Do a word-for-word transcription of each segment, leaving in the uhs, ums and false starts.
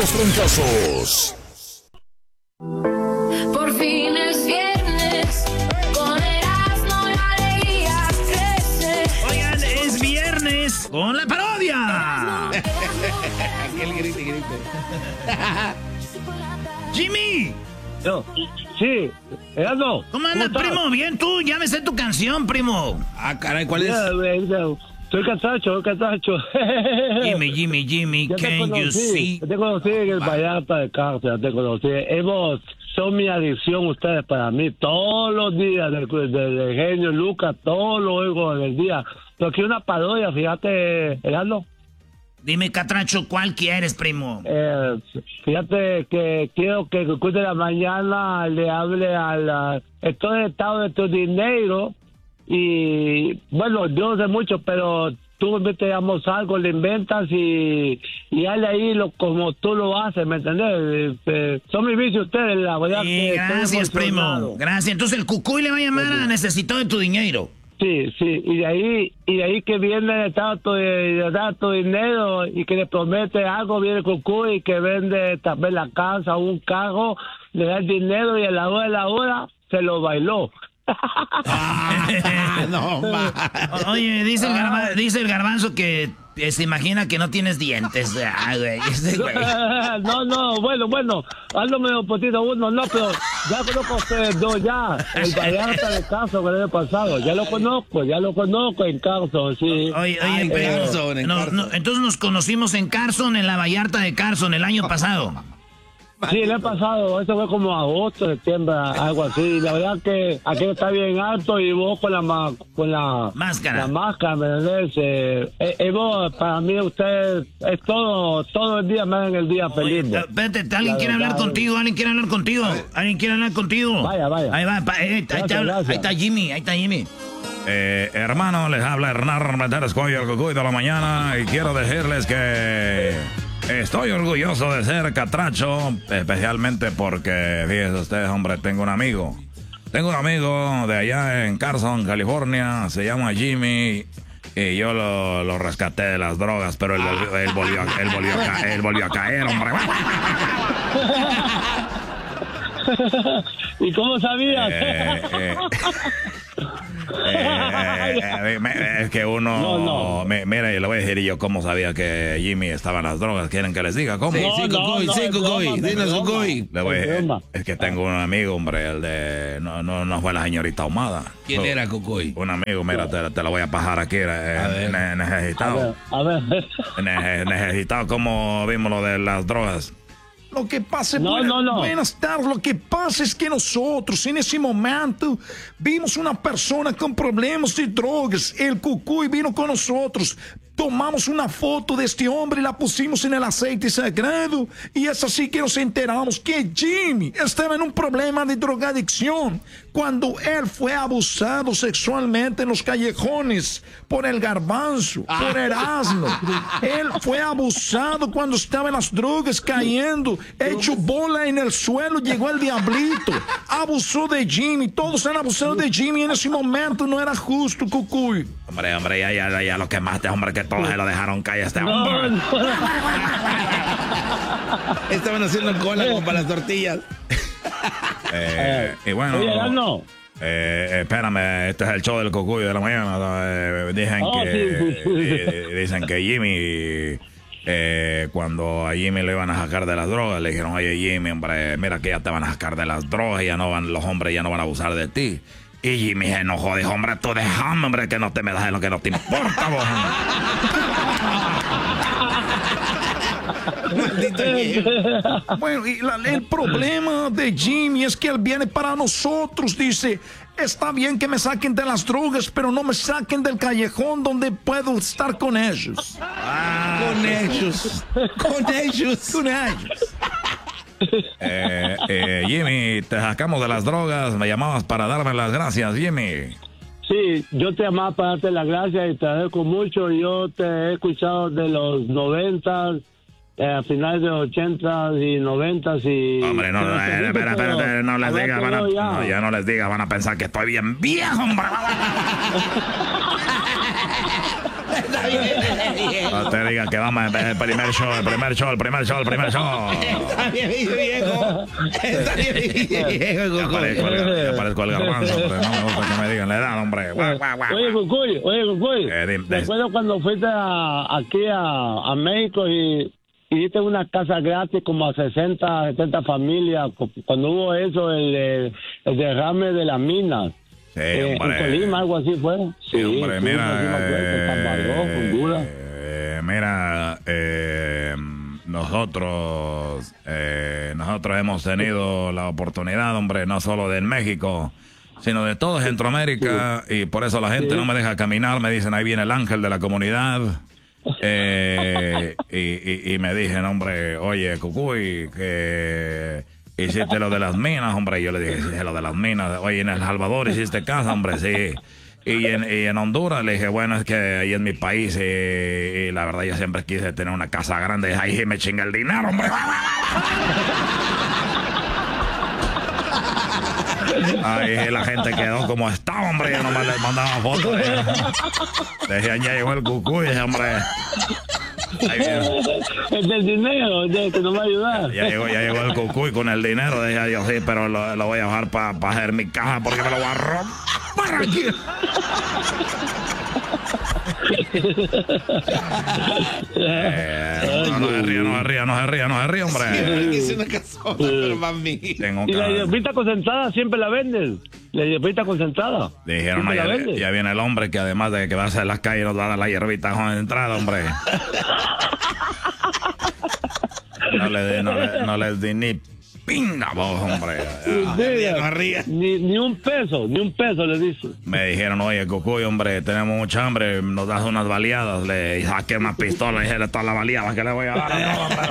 los trancazos. Por fin es viernes, con Erasmo y alegría crece. Oigan, es viernes con la parodia. Aquel grite, grite. Jimmy. Yo, sí, Erasmo. ¿Cómo andas, primo? Bien, tú, ya me sé tu canción, primo. Ah, caray, ¿cuál es? Soy casacho, soy casacho. Jimmy, Jimmy, Jimmy, Ya te can you conocí, see? ya te conocí en el Vallarta de Cárcel, ya te conocí. Hemos, son mi adicción ustedes para mí. Todos los días del, del, del genio Lucas, todos los oigo en el día. Pero aquí una parodia, fíjate, Erasmo. Dime, Catracho, ¿cuál quieres, primo? Eh, fíjate que quiero que escuche de la mañana le hable a la... Estoy en estado de tu dinero y, bueno, yo no sé mucho, pero tú te damos algo, le inventas y, y hazle ahí lo, como tú lo haces, ¿me entendés? Eh, son mis vicios ustedes, la verdad. Sí, que gracias, primo. Gracias. Entonces el Cucuy le va a llamar a Necesito de tu dinero. Sí, sí, y de ahí y de ahí que viene tanto de tanto dinero y que le promete algo, viene Cucuy y que vende también la casa, un carro, le da el dinero y a la hora de la hora se lo bailó. Ah, no, ma. Oye, dice el, garba, dice el garbanzo que eh, se imagina que no tienes dientes. Ah, güey, ese güey. No, no, bueno, bueno, háblame un poquito uno, no, pero ya conozco a ustedes dos, ya, el Vallarta de Carson el año pasado, ya lo conozco, ya lo conozco en Carson, sí. Oye, oye, Ay, pero, Carson, en no, Carson. no, entonces nos conocimos en Carson, en la Vallarta de Carson, el año pasado. Sí, el año pasado, eso fue como agosto, septiembre, algo así. La verdad que aquí está bien alto y vos con la ma con la máscara. La máscara, ¿me entendés? Eh, eh, eh, vos, para mí, usted es todo, todo el día, me dan el día feliz. Oye, espérate, alguien La quiere verdad, hablar contigo, alguien quiere hablar contigo, alguien quiere hablar contigo. Vaya, vaya. Ahí va, pa, eh, ahí, Gracias, te habla, gracias. ahí está Jimmy, ahí está Jimmy. Eh, hermano, les habla Hernán Méndez Cuello, el Cucuy de la mañana, y quiero decirles que estoy orgulloso de ser catracho, especialmente porque, fíjense ustedes, hombre, tengo un amigo. Tengo un amigo de allá en Carson, California, se llama Jimmy, y yo lo, lo rescaté de las drogas, pero él, volvió- él, volvió, a- él, volvió, a ca- él volvió a caer, hombre. ¿Y cómo sabías? Eh, eh, eh, eh, eh, es que uno... No, no. mi- Mira, y le voy a decir yo cómo sabía que Jimmy estaba en las drogas. ¿Quieren que les diga cómo? Sí, No, sí, no, Cucuy, no, sí, es Cucuy. broma, Dinos, es broma. Cucuy. Le voy a Es decir, broma. es que tengo un amigo, hombre, el de... No, no, no fue la señorita Ahumada. ¿Quién Fue era, Cucuy? Un amigo, mira, te, te lo voy a pajar aquí. eh, A ver. ne- A necesitado. ver, a ver. Ne- necesitado, como vimos lo de las drogas. Lo que pasa, No, buena- no, no. buenas tardes, lo que pasa es que nosotros en ese momento vimos una persona con problemas de drogas, el Cucuy vino con nosotros, tomamos una foto de este hombre y la pusimos en el aceite sagrado y es así que nos enteramos que Jimmy estaba en un problema de drogadicción cuando él fue abusado sexualmente en los callejones por el garbanzo, por Erasmo. Él fue abusado cuando estaba en las drogas cayendo, hecho bola en el suelo, llegó el diablito, abusó de Jimmy, todos han abusado de Jimmy en ese momento, no era justo, Cucuy. Hombre, hombre, ya, ya, ya lo quemaste, hombre, que todos se lo dejaron caer a este No, hombre. no. Estaban haciendo cola como para las tortillas. Eh, y bueno... Oye, Erasmo. Eh, espérame, este es el show del Cucuy de la mañana. Eh, dicen, Oh, que, sí, sí, sí. eh, dicen que Jimmy, eh, cuando a Jimmy le iban a sacar de las drogas, le dijeron, oye Jimmy, hombre, mira que ya te van a sacar de las drogas, ya no van, los hombres ya no van a abusar de ti. Y Jimmy se enojó, dijo, hombre, tú déjame, hombre, que no te me das de lo que no te importa, vos. Maldito viejo. Bueno, y la- el problema de Jimmy es que él viene para nosotros, dice, está bien que me saquen de las drogas, pero no me saquen del callejón donde puedo estar con ellos. Con ellos. Con ellos. Con ellos. Eh, eh, Jimmy, te sacamos de las drogas, me llamabas para darme las gracias, Jimmy. Sí, yo te llamaba para darte las gracias y te agradezco mucho. Yo te he escuchado de los noventas, eh, a finales de los ochentas y noventas y... Hombre, no, no, eh, espera, espera, espera, no les digas, van a, no, ya no les digas, van a pensar que estoy bien viejo, hombre. No te diga que vamos a ver el primer show, el primer show, el primer show, el primer show. Está bien, viejo. Está bien, viejo. Ya parezco el, ya parezco el garbanzo, hombre. No me gusta que me digan la edad, hombre. Guau, guau, guau. Oye, Cucuy, oye, Cucuy. Eh, dim- ¿Te acuerdas cuando fuiste a- aquí a, a México y y diste una casa gratis como a sesenta, setenta familias? cu- Cuando hubo eso, el, eh, el derrame de las minas. Sí, Eh, en hombre. Colima, algo así fue. Sí, hombre, sí, mira. sí me acuerdo, San Barros, Honduras. eh, mira, eh, nosotros, eh, nosotros hemos tenido la oportunidad, hombre, no solo de México, sino de todo Centroamérica, y por eso la gente no me deja caminar. Me dicen, ahí viene el ángel de la comunidad. Eh, y, y, y me dicen, hombre, oye, Cucuy, que hiciste lo de las minas, hombre. Y yo le dije, hice lo de las minas. Oye, en El Salvador hiciste casa, hombre, sí. Y en, y en Honduras le dije, bueno, es que ahí es mi país y, y la verdad yo siempre quise tener una casa grande. Ahí me chinga el dinero, hombre. Ahí la gente quedó como estaba, hombre. Yo nomás les mandaba fotos. Decían, ya llegó el Cucuy, hombre. Ahí viene. Es del dinero, es del que nos va a ayudar. Ya llegó, ya llegó el Cucuy con el dinero. Decía yo, sí, pero lo, lo voy a dejar para pa hacer mi caja porque me lo voy a robar aquí. Eh, no, no se ría, no se ría, no se ría, no se ría, hombre. Hice una casona, pero mami. Tengo un Y la ca- hierbita concentrada siempre la venden. La hierbita concentrada. Dijeron, Siempre ya, la venden. ya viene el hombre que además de que va a hacer las calles nos va a dar la hierbita con entrada, hombre. No le di, no le, no les di ni pinga, vos, hombre. Ah, Sí, no rías. ni, ni un peso, ni un peso le dice. me dijeron, oye, Cucuy, hombre, tenemos mucha hambre, nos das unas baleadas. Le saqué una pistola y dije, todas las baleadas que le voy a dar. No, hombre.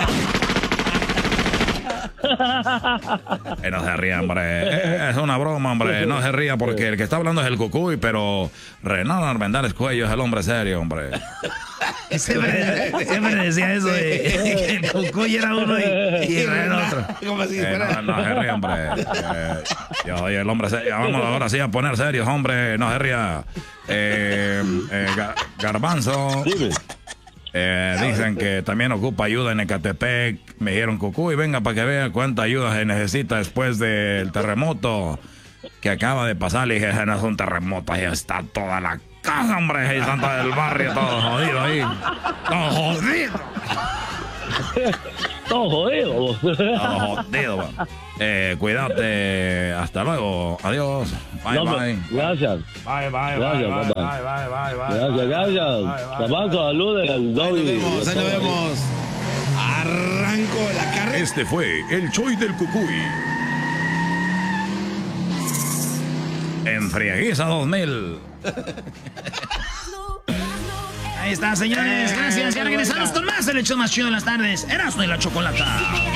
Eh, no se ría, hombre. Eh, Es una broma, hombre. No se ría porque el que está hablando es el Cucuy, pero Renan Armendáriz Cuello es el hombre serio, hombre. Siempre, siempre decía eso de que el Cucuy era uno y, y Israel otro. Como si Eh, fuera. no, no se ría, hombre. Eh, yo soy el hombre serio. Vamos ahora sí a poner serios, hombre. No se ría. Eh, eh, Ga- Garbanzo. Dime. Eh, dicen que también ocupa ayuda en Ecatepec. Me dijeron, Cucuy, venga para que vea cuánta ayuda se necesita después del terremoto que acaba de pasar. Le dije, ese no es un terremoto, ahí está toda la casa, hombre. Ahí están todo el barrio, todo jodido ahí. Todo jodido. Todo jodido. Todo jodido, man. Eh, cuídate. Hasta luego. Adiós. Bye, No, bye. Gracias. Bye, bye, Gracias, bye, bye, bye, bye, bye, bye, Gracias, bye, gracias. bye, bye, bye. Tabaco, saludos al Ahí nos Doggy. vemos, ahí nos vemos. Arranco la carrera. Este fue el Choy del Cucuy. En Frieguiza dos mil. Ahí está, señores. Gracias. Ya regresamos con más del hecho más chido de las tardes. Erasmo y la Chocolata.